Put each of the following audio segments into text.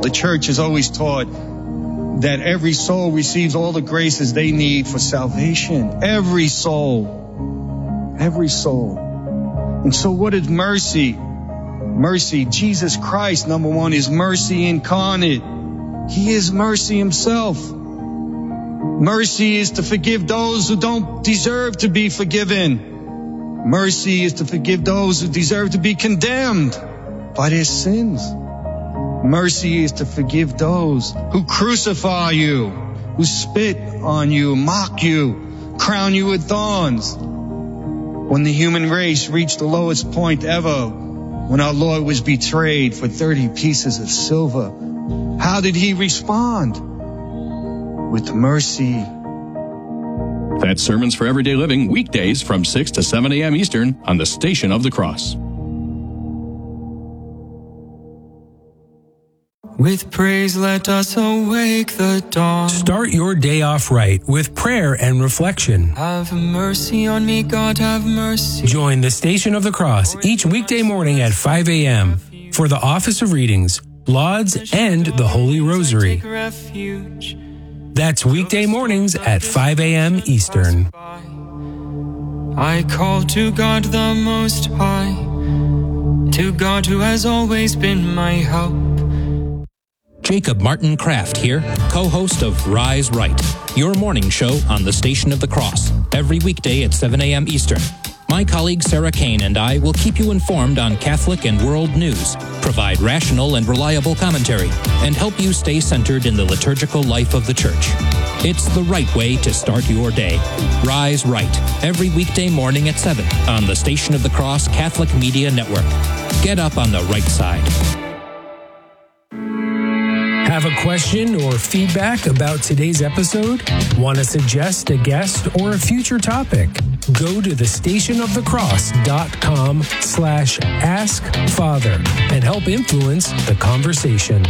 The church has always taught that every soul receives all the graces they need for salvation. Every soul. Every soul. And so what is mercy? Mercy, Jesus Christ, number one, is mercy incarnate. He is mercy himself. Mercy is to forgive those who don't deserve to be forgiven. Mercy is to forgive those who deserve to be condemned by their sins. Mercy is to forgive those who crucify you, who spit on you, mock you, crown you with thorns. When the human race reached the lowest point ever, when our Lord was betrayed for 30 pieces of silver, how did he respond? With mercy. That's Sermons for Everyday Living, weekdays from 6 to 7 a.m. Eastern on the Station of the Cross. With praise, let us awake the dawn. Start your day off right with prayer and reflection. Have mercy on me, God, have mercy. Join the Station of the Cross each weekday morning at 5 a.m. for the Office of Readings, Lauds, and the Holy Rosary. That's weekday mornings at 5 a.m. Eastern. I call to God the Most High, to God who has always been my help. Jacob Martin Kraft here, co-host of Rise Right, your morning show on the Station of the Cross, every weekday at 7 a.m. Eastern. My colleague Sarah Kane and I will keep you informed on Catholic and world news, provide rational and reliable commentary, and help you stay centered in the liturgical life of the Church. It's the right way to start your day. Rise Right, every weekday morning at 7 on the Station of the Cross Catholic Media Network. Get up on the right side. Have a question or feedback about today's episode? Want to suggest a guest or a future topic? Go to thestationofthecross.com/askfather and help influence the conversation.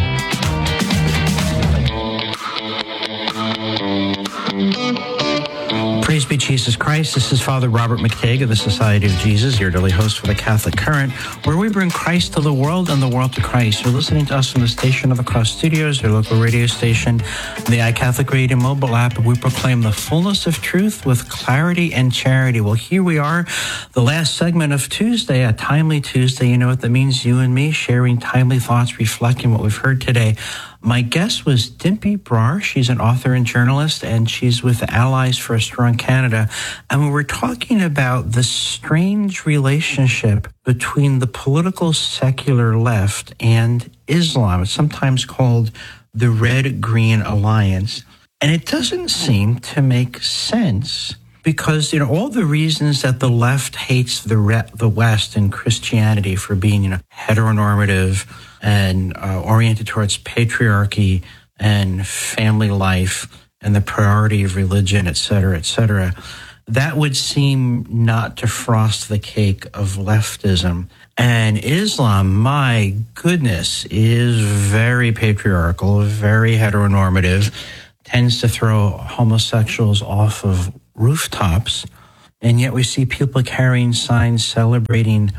Praise be Jesus Christ. This is Father Robert McTague of the Society of Jesus, your daily host for the Catholic Current, where we bring Christ to the world and the world to Christ. You're listening to us from the Station of the Cross Studios, your local radio station, the iCatholic Radio mobile app. We proclaim the fullness of truth with clarity and charity. Well, here we are, the last segment of Tuesday, a timely Tuesday. You know what that means? You and me sharing timely thoughts, reflecting what we've heard today. My guest was Dimpy Brar. She's an author and journalist, and she's with Allies for a Strong Canada. And we were talking about the strange relationship between the political secular left and Islam. It's sometimes called the Red-Green Alliance. And it doesn't seem to make sense because, all the reasons that the left hates the West and Christianity for being, heteronormative and oriented towards patriarchy and family life and the priority of religion, et cetera, that would seem not to frost the cake of leftism. And Islam, my goodness, is very patriarchal, very heteronormative, tends to throw homosexuals off of rooftops, and yet we see people carrying signs celebrating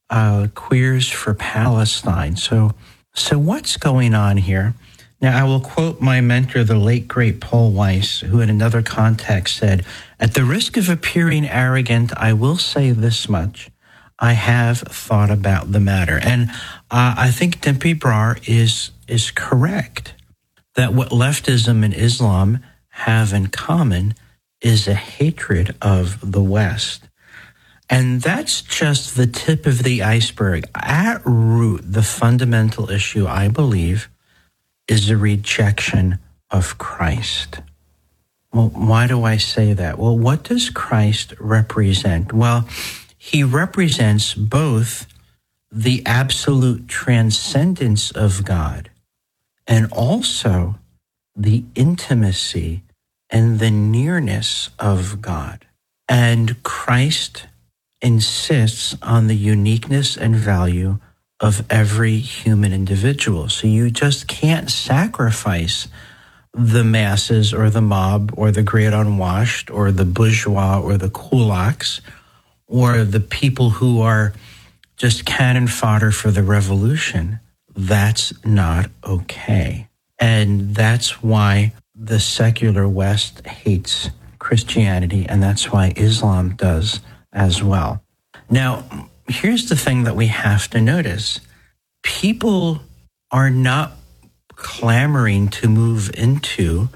queers for Palestine. So what's going on here? Now, I will quote my mentor, the late, great Paul Weiss, who in another context said, "At the risk of appearing arrogant, I will say this much. I have thought about the matter." And I think Dimpy Brar is correct that what leftism and Islam have in common is a hatred of the West. And that's just the tip of the iceberg. At root, the fundamental issue, I believe, is a rejection of Christ. Well, why do I say that? Well, what does Christ represent? Well, he represents both the absolute transcendence of God and also the intimacy and the nearness of God. And Christ insists on the uniqueness and value of every human individual. So you just can't sacrifice the masses or the mob or the great unwashed or the bourgeois or the kulaks or the people who are just cannon fodder for the revolution. That's not okay. And that's why the secular West hates Christianity, and that's why Islam does as well. Now, here's the thing that we have to notice. People are not clamoring to move into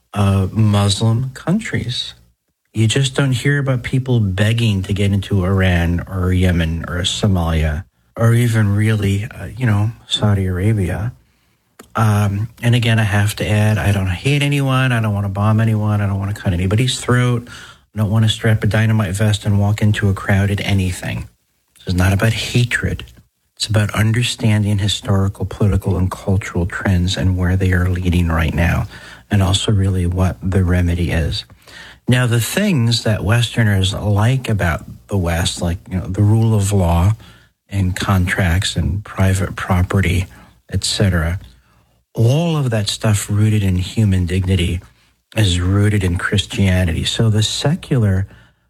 Muslim countries. You just don't hear about people begging to get into Iran or Yemen or Somalia or even really, Saudi Arabia. And again, I have to add, I don't hate anyone. I don't want to bomb anyone. I don't want to cut anybody's throat. I don't want to strap a dynamite vest and walk into a crowded anything. This is not about hatred. It's about understanding historical, political, and cultural trends and where they are leading right now, and also really what the remedy is. Now, the things that Westerners like about the West, like the rule of law and contracts and private property, etc., all of that stuff rooted in human dignity is rooted in Christianity. So the secular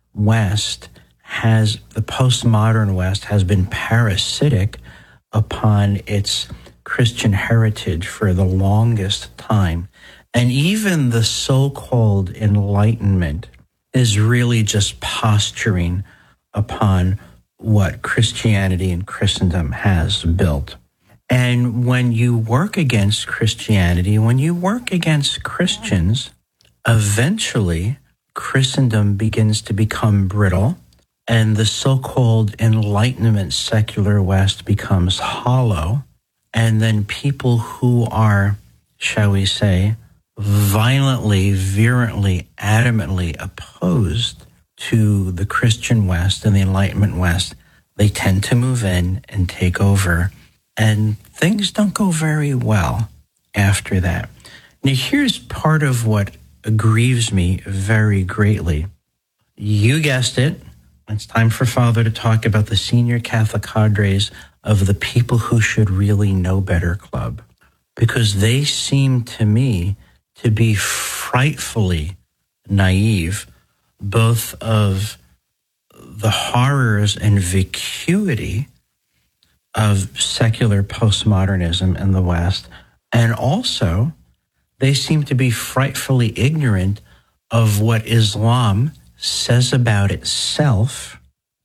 West the postmodern West has been parasitic upon its Christian heritage for the longest time. And even the so-called Enlightenment is really just posturing upon what Christianity and Christendom has built. And when you work against Christianity, when you work against Christians, eventually Christendom begins to become brittle, and the so-called Enlightenment secular West becomes hollow, and then people who are, shall we say, violently, virulently, adamantly opposed to the Christian West and the Enlightenment West, they tend to move in and take over, and things don't go very well after that. Now, here's part of what grieves me very greatly. You guessed it. It's time for Father to talk about the senior Catholic cadres of the People Who Should Really Know Better Club, because they seem to me to be frightfully naive, both of the horrors and vacuity of secular postmodernism in the West, and also they seem to be frightfully ignorant of what Islam says about itself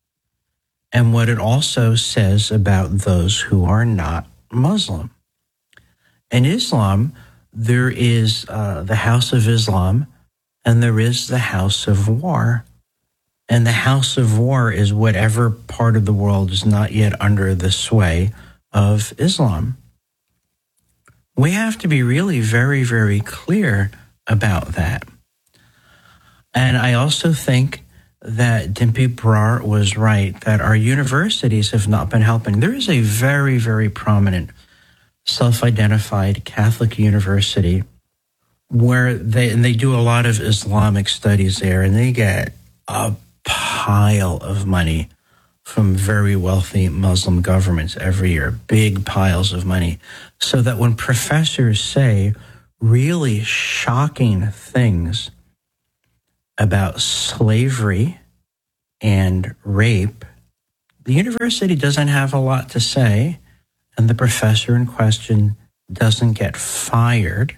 and what it also says about those who are not Muslim. In Islam, there is the House of Islam and there is the House of War. And the House of War is whatever part of the world is not yet under the sway of Islam. We have to be really very, very clear about that. And I also think that Dimpy Brar was right, that our universities have not been helping. There is a very, very prominent self-identified Catholic university where they do a lot of Islamic studies there, and they get a pile of money from very wealthy Muslim governments every year, big piles of money, so that when professors say really shocking things about slavery and rape, the university doesn't have a lot to say, and the professor in question doesn't get fired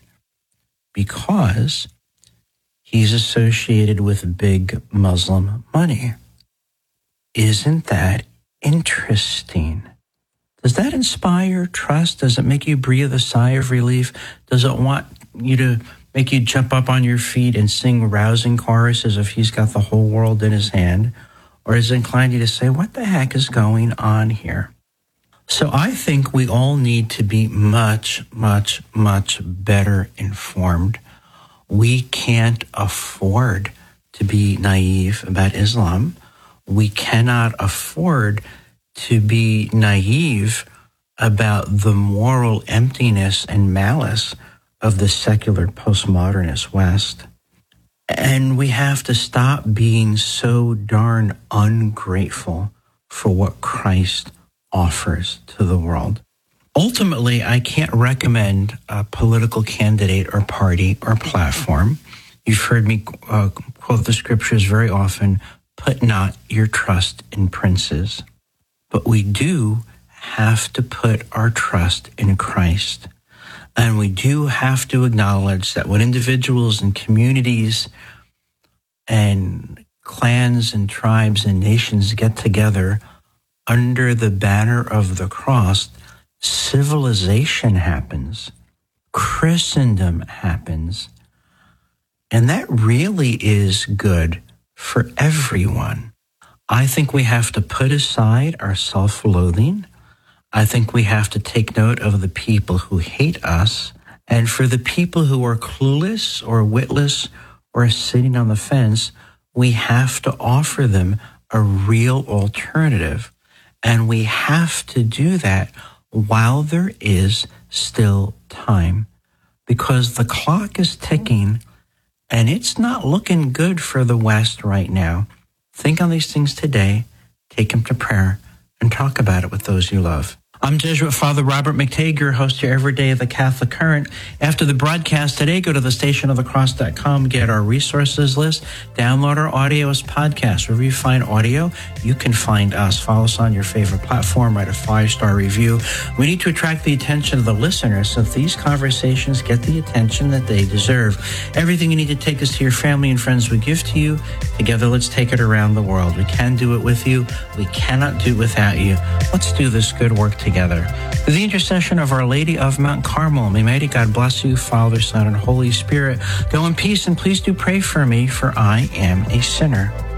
because he's associated with big Muslim money. Isn't that interesting? Does that inspire trust? Does it make you breathe a sigh of relief? Does it want you to make you jump up on your feet and sing rousing choruses if he's got the whole world in his hand? Or is it inclined you to say, what the heck is going on here? So I think we all need to be much, much, much better informed. We can't afford to be naive about Islam. We cannot afford to be naive about the moral emptiness and malice of the secular postmodernist West. And we have to stop being so darn ungrateful for what Christ offers to the world. Ultimately, I can't recommend a political candidate or party or platform. You've heard me quote the scriptures very often, put not your trust in princes. But we do have to put our trust in Christ. And we do have to acknowledge that when individuals and communities and clans and tribes and nations get together under the banner of the cross, civilization happens, Christendom happens, and that really is good for everyone. I think we have to put aside our self-loathing. I think we have to take note of the people who hate us. And for the people who are clueless or witless or sitting on the fence, we have to offer them a real alternative. And we have to do that while there is still time, because the clock is ticking and it's not looking good for the West right now. Think on these things today, take them to prayer, and talk about it with those you love. I'm Jesuit Father Robert McTague, your host here every day of the Catholic Current. After the broadcast today, go to thestationofthecross.com, get our resources list, download our audio as podcast. Wherever you find audio, you can find us. Follow us on your favorite platform, write a 5-star review. We need to attract the attention of the listeners so that these conversations get the attention that they deserve. Everything you need to take us to your family and friends we give to you. Together, let's take it around the world. We can do it with you. We cannot do it without you. Let's do this good work together. Through the intercession of Our Lady of Mount Carmel, may mighty God bless you, Father, Son, and Holy Spirit. Go in peace, and please do pray for me, for I am a sinner.